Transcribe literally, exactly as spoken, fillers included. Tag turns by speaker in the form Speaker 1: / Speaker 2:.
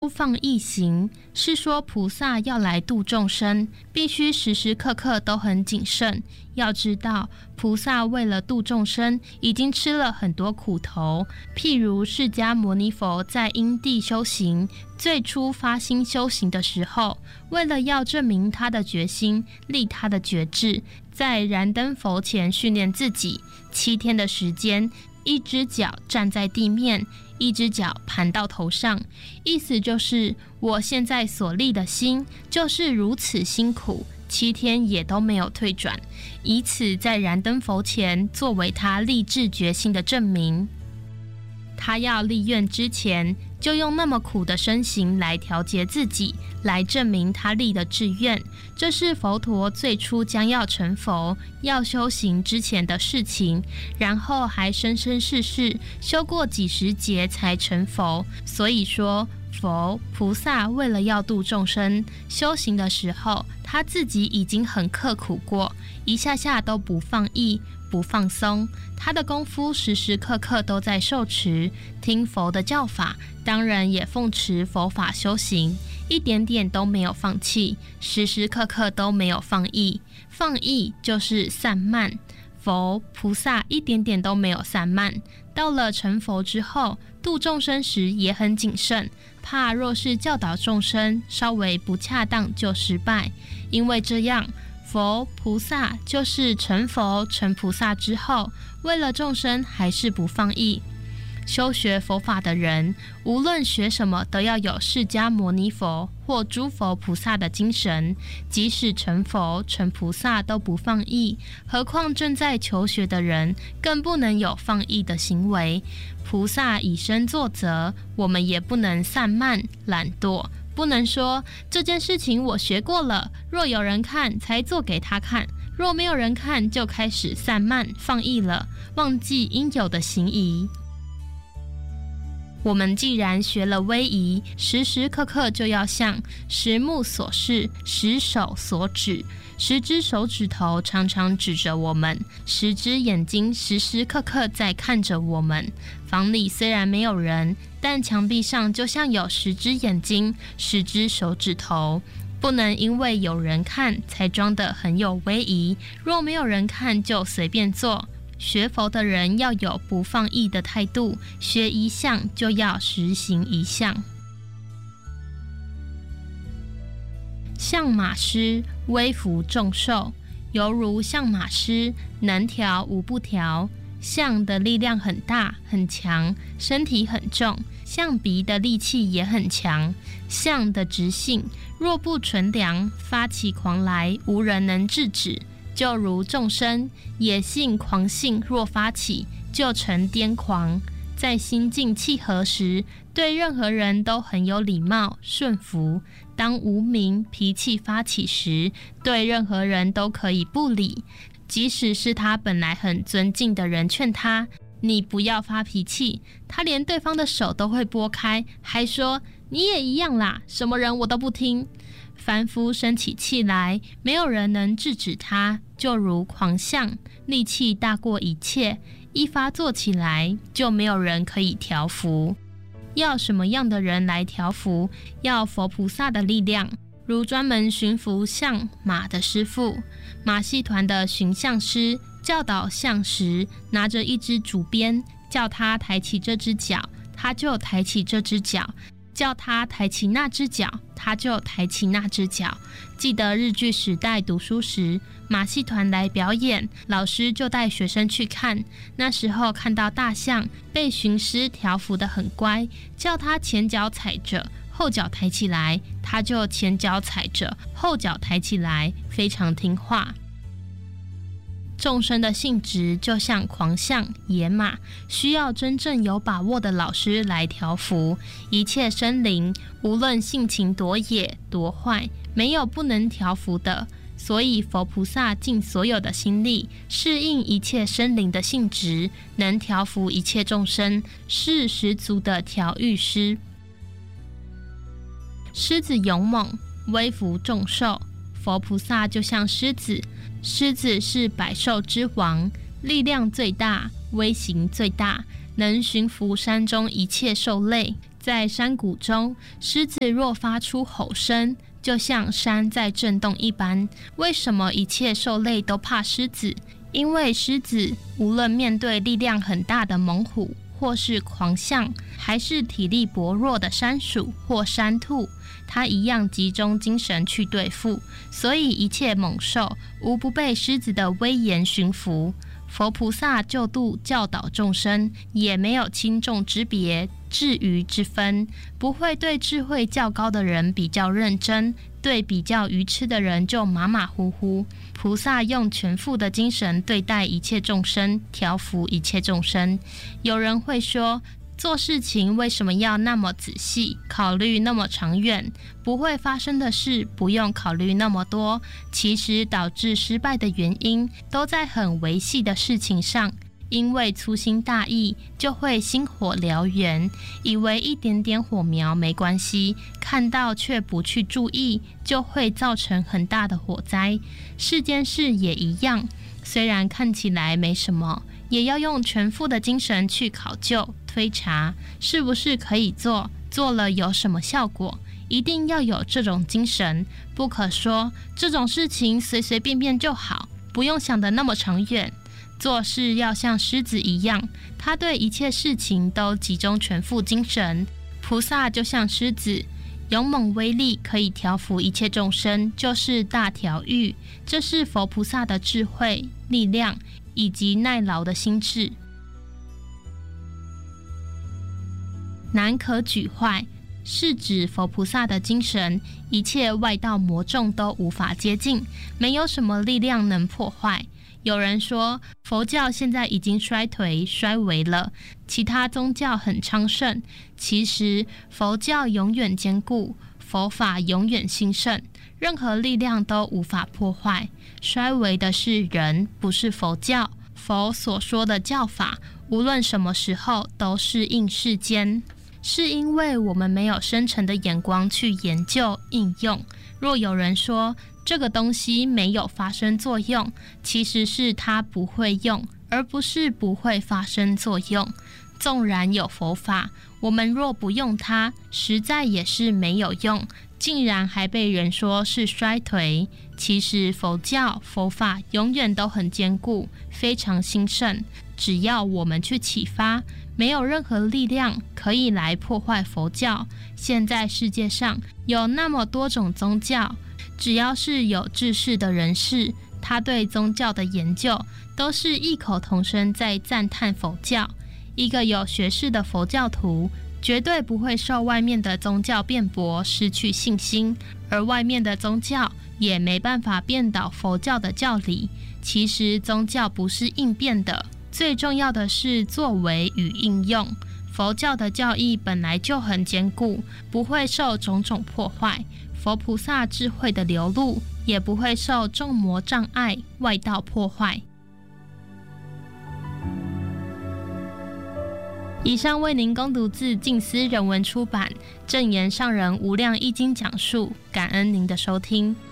Speaker 1: 放逸行，是说菩萨要来度众生，必须时时刻刻都很谨慎。要知道，菩萨为了度众生，已经吃了很多苦头。譬如释迦牟尼佛在因地修行，最初发心修行的时候，为了要证明他的决心，立他的觉志，在燃灯佛前训练自己，七天的时间，一只脚站在地面，一只脚盘到头上，意思就是我现在所立的心就是如此辛苦，七天也都没有退转，以此在燃灯佛前作为他立志决心的证明。他要立愿之前，就用那么苦的身形来调节自己，来证明他立的志愿。这是佛陀最初将要成佛、要修行之前的事情，然后还生生世世修过几十劫才成佛。所以说，佛菩萨为了要度众生，修行的时候，他自己已经很刻苦过，一下下都不放逸，不放松。他的功夫时时刻刻都在受持，听佛的教法，当然也奉持佛法修行，一点点都没有放弃，时时刻刻都没有放逸。放逸就是散漫，佛菩萨一点点都没有散漫。到了成佛之后，度众生时也很谨慎，怕若是教导众生稍微不恰当就失败。因为这样，佛菩萨就是成佛成菩萨之后，为了众生还是不放逸。修学佛法的人，无论学什么，都要有释迦牟尼佛或诸佛菩萨的精神，即使成佛成菩萨都不放逸，何况正在求学的人，更不能有放逸的行为。菩萨以身作则，我们也不能散漫懒惰，不能说这件事情我学过了，若有人看才做给他看，若没有人看就开始散漫放逸了，忘记应有的行仪。我们既然学了威仪，时时刻刻就要像十目所视，十手所指，十只手指头常常指着我们，十只眼睛时时刻刻在看着我们。房里虽然没有人，但墙壁上就像有十只眼睛，十只手指头。不能因为有人看才装得很有威仪，若没有人看就随便做。学佛的人要有不放逸的态度，学一项就要实行一项。象马师威服众兽，犹如象马师，能调无不调。象的力量很大很强，身体很重，象鼻的力气也很强。象的直性若不纯良，发起狂来，无人能制止。就如众生野性狂性若发起，就成癫狂。在心境契合时，对任何人都很有礼貌顺服。当无明脾气发起时，对任何人都可以不理，即使是他本来很尊敬的人劝他，你不要发脾气，他连对方的手都会拨开，还说你也一样啦，什么人我都不听。凡夫生起气来，没有人能制止他，就如狂象，力气大过一切，一发作起来，就没有人可以调伏。要什么样的人来调伏？要佛菩萨的力量，如专门驯服象马的师父，马戏团的驯象师教导象时，拿着一只竹鞭，叫他抬起这只脚，他就抬起这只脚，叫他抬起那只脚，他就抬起那只脚。记得日据时代读书时，马戏团来表演，老师就带学生去看。那时候看到大象被驯师调服得很乖，叫他前脚踩着，后脚抬起来，他就前脚踩着，后脚抬起来，非常听话。众生的性质就像狂象野马，需要真正有把握的老师来调伏。一切生灵无论性情多野多坏，没有不能调伏的。所以佛菩萨尽所有的心力，适应一切生灵的性质，能调伏一切众生，是十足的调御师。狮子勇猛，威服众兽。佛菩萨就像狮子，狮子是百兽之王，力量最大，威形最大，能驯服山中一切兽类， 在山谷中，狮子若发出吼声，就像山在震动一般。为什么一切兽类都怕狮子？因为狮子无论面对力量很大的猛虎，或是狂象，还是体力薄弱的山鼠或山兔，它一样集中精神去对付，所以一切猛兽无不被狮子的威严驯服。佛菩萨救度教导众生，也没有轻重之别、智愚之分，不会对智慧较高的人比较认真，对比较愚痴的人就马马虎虎。菩萨用全副的精神对待一切众生，调伏一切众生。有人会说，做事情为什么要那么仔细，考虑那么长远？不会发生的事不用考虑那么多。其实导致失败的原因都在很微细的事情上，因为粗心大意就会星火燎原，以为一点点火苗没关系，看到却不去注意，就会造成很大的火灾。世间事也一样，虽然看起来没什么，也要用全副的精神去考究推查，是不是可以做，做了有什么效果，一定要有这种精神，不可说这种事情随随便便就好，不用想得那么长远。做事要像狮子一样，他对一切事情都集中全副精神。菩萨就像狮子，勇猛威力，可以调伏一切众生，就是大调御。这是佛菩萨的智慧、力量以及耐劳的心智。难可举坏，是指佛菩萨的精神，一切外道魔众都无法接近，没有什么力量能破坏。有人说佛教现在已经衰颓衰微了，其他宗教很昌盛。其实佛教永远坚固，佛法永远兴盛，任何力量都无法破坏。衰微的是人，不是佛教。佛所说的教法，无论什么时候都适应世间，是因为我们没有深沉的眼光去研究应用。若有人说这个东西没有发生作用，其实是它不会用，而不是不会发生作用。纵然有佛法，我们若不用它，实在也是没有用，竟然还被人说是衰颓。其实佛教佛法永远都很坚固，非常兴盛，只要我们去启发，没有任何力量可以来破坏佛教。现在世界上有那么多种宗教，只要是有知识的人士，他对宗教的研究都是异口同声在赞叹佛教。一个有学识的佛教徒绝对不会受外面的宗教辩驳失去信心，而外面的宗教也没办法辩倒佛教的教理。其实宗教不是应变的，最重要的是作为与应用。佛教的教义本来就很坚固，不会受种种破坏。佛菩萨智慧的流露，也不会受众魔障碍、外道破坏。以上为您攻读自静思人文出版《正言上人无量易经》讲述，感恩您的收听。